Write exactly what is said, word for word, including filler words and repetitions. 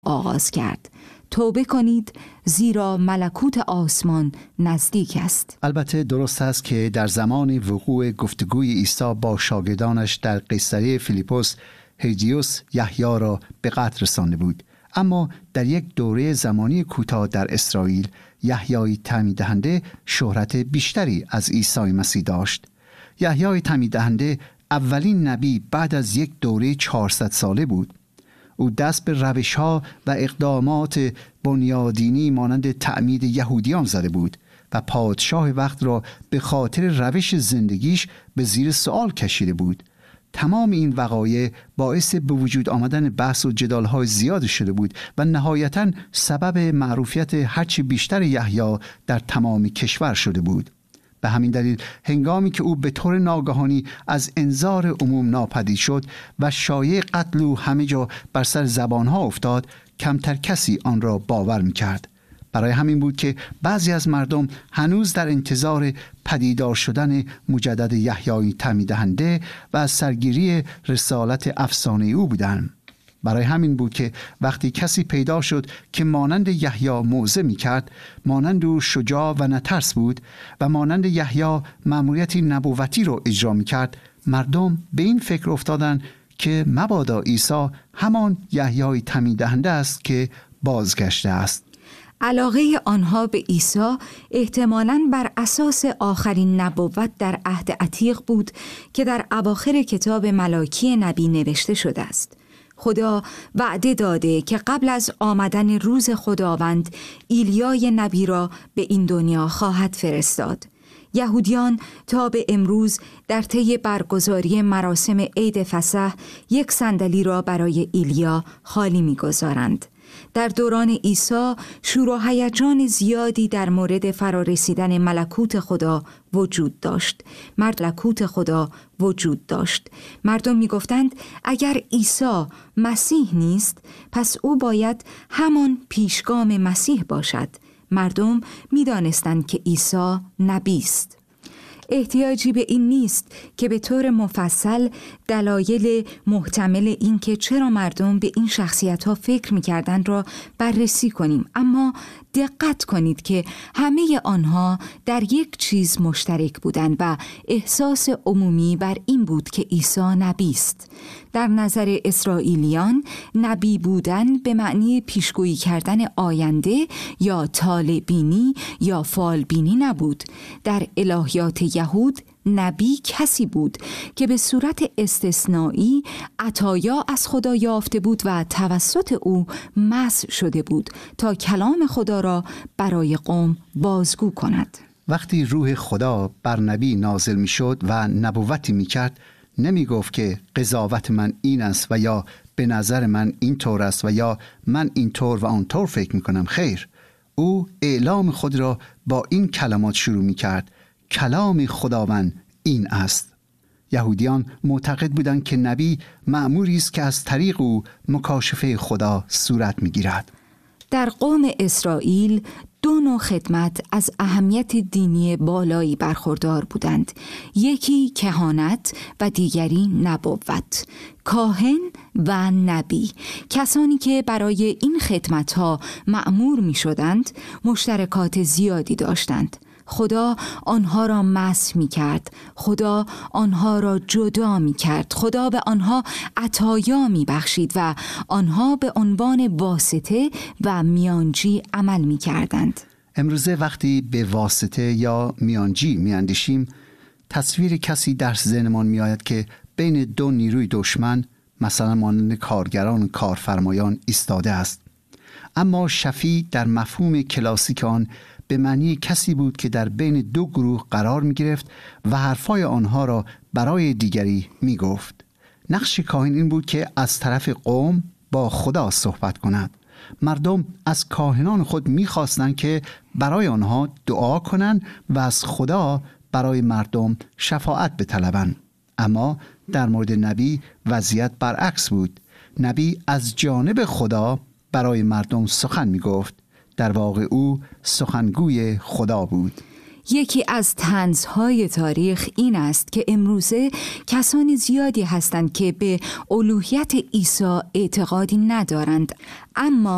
آغاز کرد: توبه کنید زیرا ملکوت آسمان نزدیک است. البته درست است که در زمان وقوع گفتگوی عیسی با شاگردانش در قیصریه فیلیپوس، هردیوس یحیی را به قتل رسانده بود، اما در یک دوره زمانی کوتاه در اسرائیل یحیی تعمید دهنده شهرت بیشتری از عیسی مسیح داشت. یحیی تعمید دهنده اولین نبی بعد از یک دوره چهارصد ساله بود. او دست به روش‌ها و اقدامات بنیادینی مانند تعمید یهودیان زده بود و پادشاه وقت را به خاطر روش زندگیش به زیر سوال کشیده بود. تمام این وقایع باعث به وجود آمدن بحث و جدال‌های زیاد شده بود و نهایتاً سبب معروفیت هرچی بیشتر یحیی در تمام کشور شده بود. به همین دلیل هنگامی که او به طور ناگهانی از انظار عموم ناپدید شد و شایعه قتل او همه جا بر سر زبانها افتاد، کمتر کسی آن را باور می‌کرد. برای همین بود که بعضی از مردم هنوز در انتظار پدیدار شدن مجدد یحیی تعمید دهنده و از سرگیری رسالت افسانه او بودند. برای همین بود که وقتی کسی پیدا شد که مانند یحیی موعظه می‌کرد، مانند او شجاع و نترس بود و مانند یحیی مأموریتی نبوتی را اجرا می‌کرد، مردم به این فکر افتادند که مبادا عیسی همان یحیی تعمید دهنده است که بازگشته است. علاقه آنها به عیسی احتمالاً بر اساس آخرین نبوت در عهد عتیق بود که در اواخر کتاب ملاکی نبی نوشته شده است. خدا وعده داده که قبل از آمدن روز خداوند ایلیای نبی را به این دنیا خواهد فرستاد. یهودیان تا به امروز در طی برگزاری مراسم عید فصح یک صندلی را برای ایلیا خالی می‌گذارند. در دوران عیسی شور و هیجان زیادی در مورد فرارسیدن ملکوت خدا وجود داشت. ملکوت خدا وجود داشت. مردم می گفتند اگر عیسی مسیح نیست، پس او باید همان پیشگام مسیح باشد. مردم می دانستند که عیسی نبی است. احتیاجی به این نیست که به طور مفصل دلایل محتمل این که چرا مردم به این شخصیت‌ها فکر می‌کردند را بررسی کنیم، اما دقت کنید که همه آنها در یک چیز مشترک بودند و احساس عمومی بر این بود که عیسی نبی است. در نظر اسرائیلیان نبی بودن به معنی پیشگویی کردن آینده یا طالع‌بینی یا فالبینی نبود. در الهیات یهود نبی کسی بود که به صورت استثنایی عطایا از خدا یافته بود و توسط او مسح شده بود تا کلام خدا را برای قوم بازگو کند. وقتی روح خدا بر نبی نازل می شد و نبوتی می کرد، نمی گفت که قضاوت من این است و یا به نظر من این طور است و یا من این طور و آن طور فکر می کنم. خیر، او اعلام خود را با این کلمات شروع می کرد: کلام خداوند این است. یهودیان معتقد بودند که نبی مأموری است که از طریق او مکاشفه خدا صورت می‌گیرد. در قوم اسرائیل دو نوع خدمت از اهمیت دینی بالایی برخوردار بودند. یکی کهانت و دیگری نبوت. کاهن و نبی، کسانی که برای این خدمت‌ها مأمور می‌شدند، مشترکات زیادی داشتند. خدا آنها را مسح می کرد. خدا آنها را جدا می کرد. خدا به آنها عطایا می بخشید و آنها به عنوان واسطه و میانجی عمل می کردند. امروزه وقتی به واسطه یا میانجی می اندیشیم، تصویر کسی در ذهنمان می آید که بین دو نیروی دشمن، مثلا مانند کارگران و کارفرمایان، ایستاده است. اما شفیع در مفهوم کلاسیک آن به معنی کسی بود که در بین دو گروه قرار می گرفت و حرفای آنها را برای دیگری می گفت. نقش کاهن این بود که از طرف قوم با خدا صحبت کند. مردم از کاهنان خود می خواستند که برای آنها دعا کنند و از خدا برای مردم شفاعت بطلبند. اما در مورد نبی وضعیت برعکس بود. نبی از جانب خدا برای مردم سخن می گفت. در واقع او سخنگوی خدا بود. یکی از طنزهای تاریخ این است که امروزه کسانی زیادی هستند که به الوهیت عیسی اعتقادی ندارند، اما